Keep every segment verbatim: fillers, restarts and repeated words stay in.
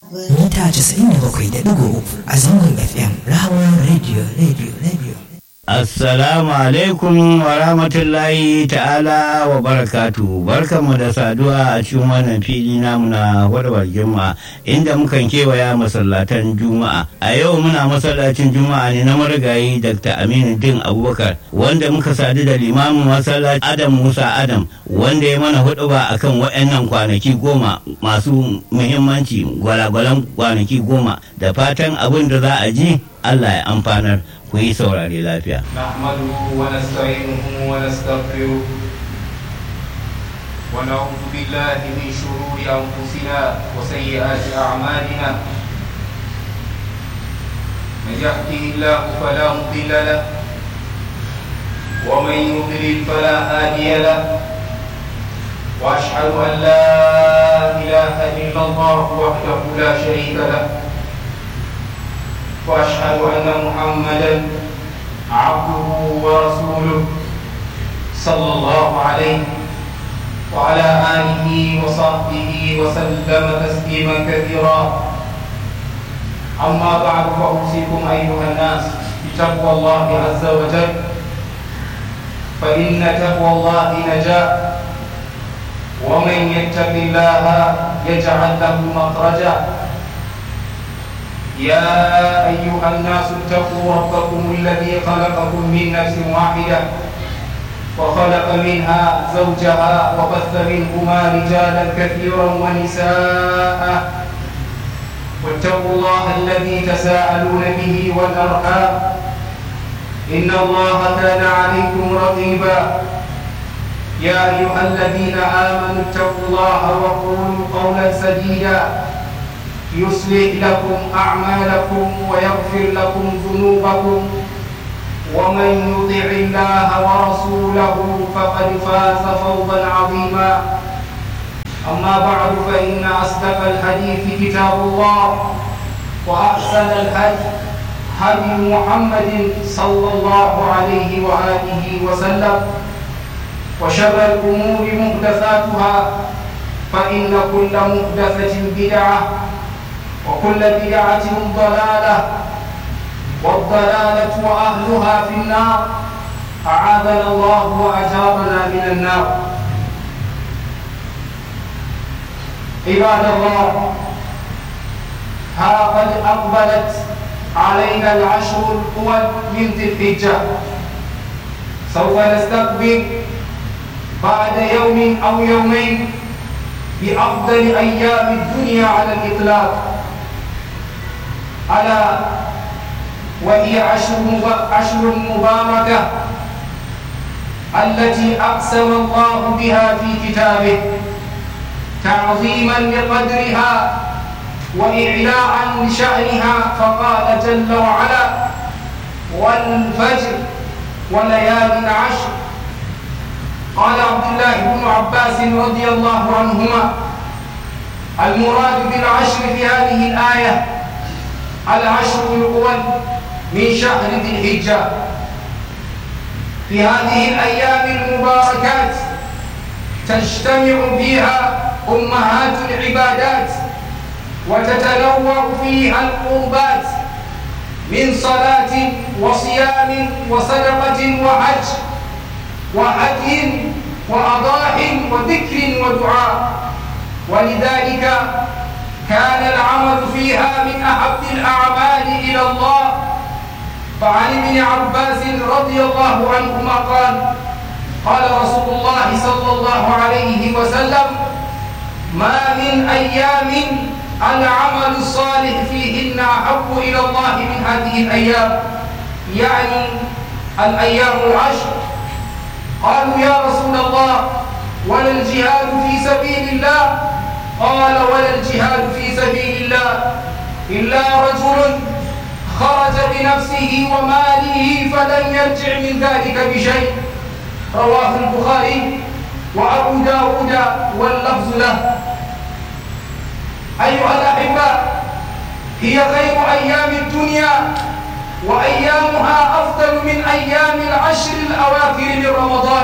mita casa'in da bakwai da ɗigo uku a zangon F M Rahama Radio Radio Radio. Assalamu alaikum wa rahmatullahi ta'ala wa barakatu. Barkanmu da saduwa a cikin wannan fili namu na warwar Juma'a inda mukan kewaya masallatan Juma'a. A yau muna masallacin Juma'a ne na marigayi Dakta Aminu Din Abubakar wanda muka sadu da limamin masallaci Adam Musa Adam wanda ya mana huɗuba akan waɗannan kwanaki goma masu muhimmanci, gwalagwalan kwanaki goma, da fatan abin da za a ji Allah ya amfanar. ku yi saurare lafiya. Nahmaduhu wa nasta'inuhu wa nastaghfiruh wa na'udhu billahi min shururi anfusina wa sayyiati a'malina. Man yahdihillahu fala mudilla lahu wa man yudlil fala hadiya lahu. Wa ashhadu an la ilaha illallah wahdahu la sharika lahu. وأشهد أن محمدا عبده ورسوله صلى الله عليه وعلى آله وصحبه وسلم تسليما كثيرا. أما بعد فأوصيكم أيها الناس بتقوى الله عز وجل، فإن تقوى الله نجاة، ومن يتق الله يجعل له مخرجا. يا أيها الناس اتقوا ربكم الذي خلقكم من نفس واحدة وخلق منها زوجها وبث منهما رجالا كثيرا ونساء، واتقوا الله الذي تساءلون به والأرحام إن الله كان عليكم رقيبا. يا أيها الذين آمنوا اتقوا الله وقولوا قولا سديدا يصلح لكم أعمالكم ويغفر لكم ذنوبكم، ومن يطع الله ورسوله فقد فاز فوزا عظيما. أما بعد فإن أصدق الحديث كتاب الله، وأحسن الهدي هدي محمد صلى الله عليه وآله وسلم، وشر الأمور محدثاتها، فإن كل محدثة بدعة، وكل بدعة ضلالة، والضلالة وأهلها في النار. أعاذنا الله وأجارنا من النار. عباد الله، ها قد أقبلت علينا العشر الأول من ذي الحجة. سوف نستقبل بعد يوم أو يومين بأفضل أيام الدنيا على الإطلاق، ألا وهي عشر عشر مباركة التي أقسم الله بها في كتابه تعظيما لقدرها وإعلاء لشأنها، فقال جل وعلا: والفجر وليال عشر. قال عبد الله بن عباس رضي الله عنهما: المراد بالعشر في هذه الآية العشر الأول من شهر ذي الحجة. في هذه الأيام المباركات تجتمع فيها أمهات العبادات، وتتنوع فيها القربات من صلاة وصيام وصدقة وحج وهدي وأضاح وذكر ودعاء، ولذلك كان العمل فيها من أحب الأعمال إلى الله. فعن ابن عباس رضي الله عنهما قال: قال رسول الله صلى الله عليه وسلم: ما من أيام العمل الصالح فيهن أحب إلى الله من هذه الأيام، يعني الأيام العشر. قالوا: يا رسول الله، ولا الجهاد في سبيل الله؟ قال: ولا الجهاد في سبيل الله إلا رجل خرج بنفسه وماله فلم يرجع من ذلك بشيء. رواه البخاري وأبو داود واللفظ له. أيها الأحبة، هي خير أيام الدنيا، وأيامها أفضل من أيام العشر الأواخر من رمضان.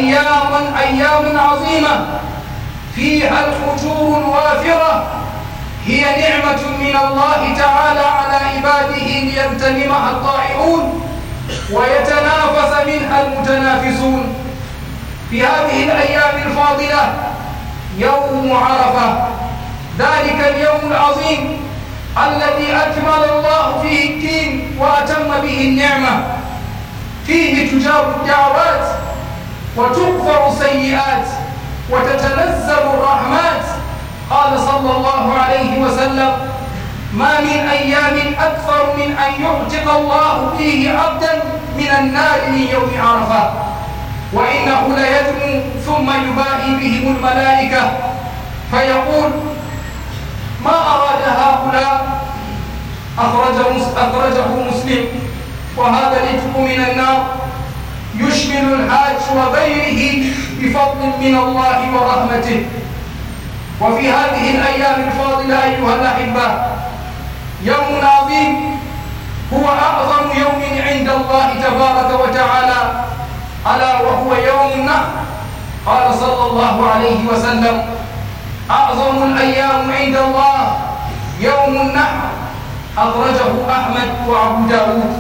أيام أيام عظيمة فيها الأجور الوافرة هي نعمة من الله تعالى على عباده ليغتنمها الطائعون ويتنافس منها المتنافسون. في هذه الأيام الفاضلة يوم عرفة، ذلك اليوم العظيم الذي أكمل الله فيه الدين وأتم به النعمة، فيه تجاب الدعوات وتغفر السيئات وتتنزل الرحمات. قال صلى الله عليه وسلم: ما من أيام أكثر من أن يعتق الله فيه عبدا من النار من يوم عرفة، وإنه ليدنو ثم يباهي بهم الملائكة فيقول: ما أراد هؤلاء؟ أخرجه, أخرجه مسلم. وهذا العتق من النار يشمل الحاج وغيره بفضل من الله ورحمته. وفي هذه الأيام الفاضلة أيها الأحبة يوم عظيم هو أعظم يوم عند الله تبارك وتعالى، ألا وهو يوم النحر. قال صلى الله عليه وسلم: أعظم الأيام عند الله يوم النحر. أخرجه أحمد وأبو داود.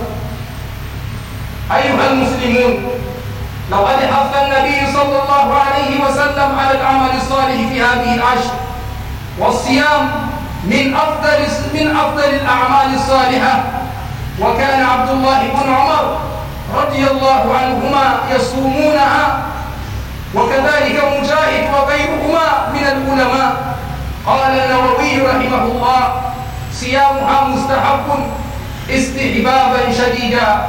أيها المسلمون، لقد حث النبي صلى الله عليه وسلم على العمل الصالح في هذه العشر، والصيام من أفضل من أفضل الأعمال الصالحة. وكان عبد الله بن عمر رضي الله عنهما يصومونها، وكذلك مجاهد وغيرهما من العلماء. قال النووي رحمه الله: صيامها مستحب استحبابا شديدا،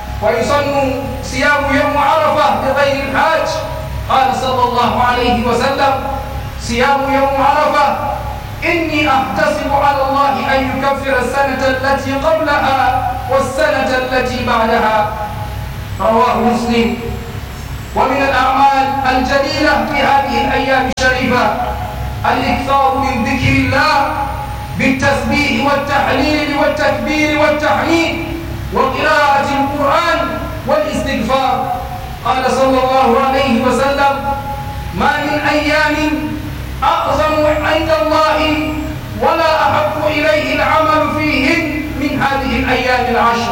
ويسن صيام يوم عرفة لغير الحاج. قال صلى الله عليه وسلم: صيام يوم عرفة إني أحتسب على الله أن يكفر السنة التي قبلها والسنة التي بعدها. رواه مسلم. ومن الأعمال الجليلة في هذه الأيام الشريفة الإكثار من ذكر الله بالتسبيح والتحليل والتكبير والتحميد وقراءة القرآن والاستغفار. قال صلى الله عليه وسلم: ما من أيام أعظم عند الله ولا أحب إليه العمل فيهن من هذه الأيام العشر،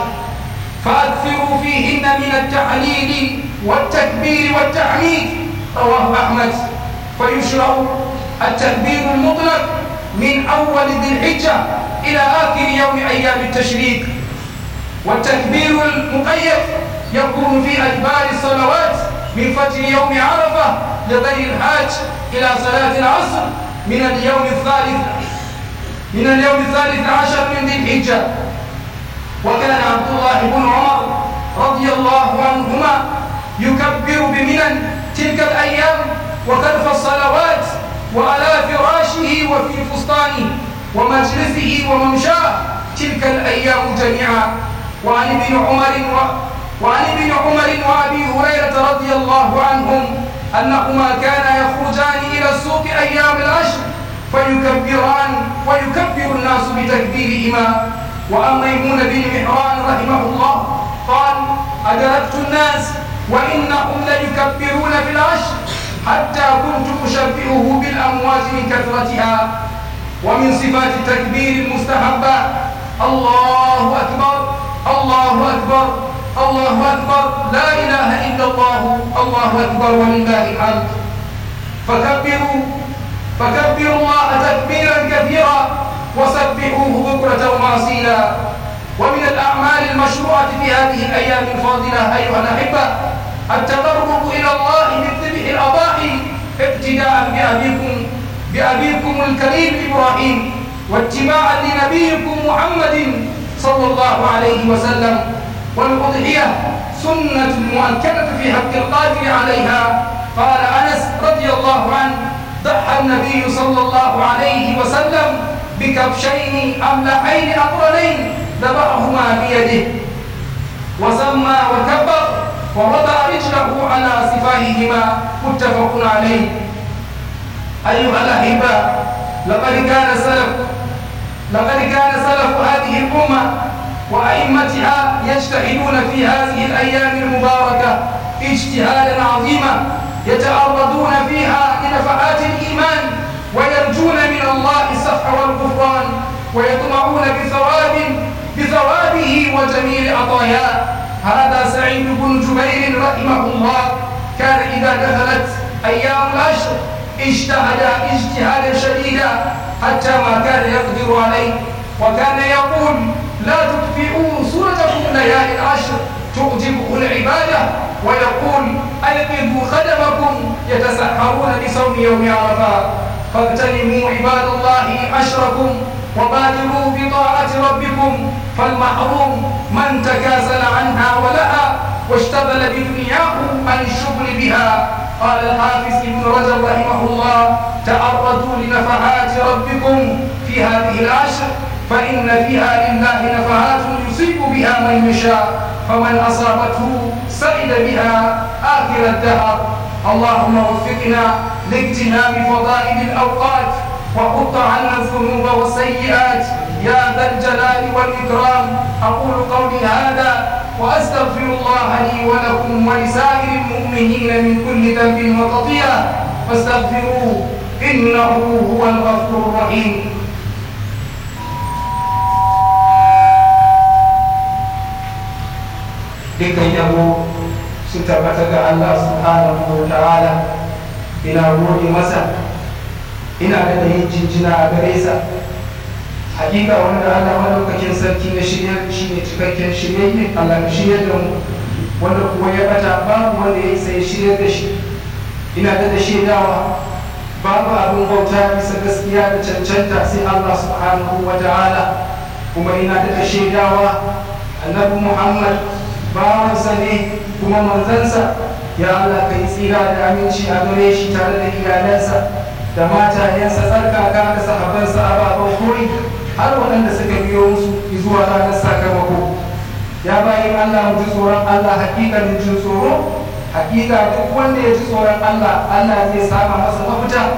فأكثروا فيهن من التحليل والتكبير والتحميد. رواه أحمد. فيشرع التكبير المطلق من أول ذي الحجة إلى آخر يوم أيام التشريق، والتكبير المقيد يكون في أدبار الصلوات من فجر يوم عرفة لغير الحاج إلى صلاة العصر من اليوم الثالث من اليوم الثالث عشر من ذي الحجة. وكان عبد الله بن عمر رضي الله عنهما يكبر بمنى تلك الأيام وخلف الصلوات وعلى فراشه وفي فستانه ومجلسه وممشاه تلك الأيام جميعا. وعن ابن عمر و... وعن ابن عمر وأبي هريرة رضي الله عنهم أنهما كانا يخرجان إلى السوق أيام العشر فيكبران ويكبر الناس بتكبيرهما. وعن ميمون بن مهران رحمه الله قال: أدركت الناس وإنهم ليكبرون في العشر حتى كنت أشبهه بالأمواج من كثرتها. ومن صفات التكبير المستحبة: الله أكبر الله أكبر الله أكبر لا إله إلا الله الله أكبر ولله الحمد. فكبروا فكبروا الله تكبيرا كثيرا وسبحوه بكرة وأصيلا. ومن الأعمال المشروعة في هذه الأيام الفاضلة أيها الأحبة التقرب إلى الله بذبح الأضاحي اقتداء بأبيكم بأبيكم الكريم إبراهيم واتباعا لنبيكم محمد صلى الله عليه وسلم. والأضحية سنة مؤكدة في حق القادر عليها. قال أنس رضي الله عنه: ضحى النبي صلى الله عليه وسلم بكبشين أملحين أقرنين ذبحهما بيده وسمى وكبر ووضع رجله على صفاهما متفق عليه. أيها الأحبة، لقد كان سلف لقد كان سلف هذه الأمة وأئمتها يجتهدون في هذه الأيام المباركة اجتهادا عظيما يتعرضون فيها لنفحات الإيمان ويرجون من الله الصفح والغفران وجميل عطاياه. هذا سعيد بن جبير رحمه الله كان إذا دخلت أيام العشر اجتهد اجتهادا شديدا حتى ما كان يقدر عليه، وكان يقول: لا تطفئوا صورتكم ليالي العشر تعجبه العبادة، ويقول: أيقظوا خدمكم يتسحرون بصوم يوم عرفات. فاغتنموا عباد الله عشركم وبادروا بطاعة ربكم، فالمحروم من تكاسل عنها ولها واشتغل بدنياه عن الشغل بها. قال الحافظ ابن رجب رحمه الله: تعرضوا لنفحات ربكم في هذه العشر، فإن فيها لله نفحات يصيب بها من يشاء، فمن أصابته سعد بها آخر الدهر. اللهم وفقنا لاغتنام فضائل الأوقات وحط عنا الذنوب والسيئات يا ذا الجلال والإكرام. أقول قولي هذا وأستغفر الله لي ولكم ولسائر المؤمنين من كل ذنب وخطيئة، فاستغفروه إنه هو الغفور الرحيم. dukkan yabo su tabbata ga Allah subhanahu wa ta'ala. Ina gode masa, ina da yin jinjina a gare sa. Hakika wanda Allah madaukakin sarki na shirya shi ne cikakken shirye. Allah ya shirya da mu, wanda kuma ya bata babu wanda ya isa ya shirya da shi. Ina da da shaidawa babu abin bauta bisa gaskiya da cancanta sai Allah subhanahu wa ta'ala, kuma ina da da shaidawa annabi Muhammad bawansa ne kuma manzansa. Ya Allah ka yi tsira da aminci a gare shi tare da iyalansa da matayensa tsarkaka da sahabbansa ababen koyi har waɗanda suka biyo musu zuwa ranar sakamako. Ya bayin Allah mu ji tsoron Allah hakikanin jin tsoro. Hakika duk wanda ya ji tsoron Allah, Allah zai sama masa mafita.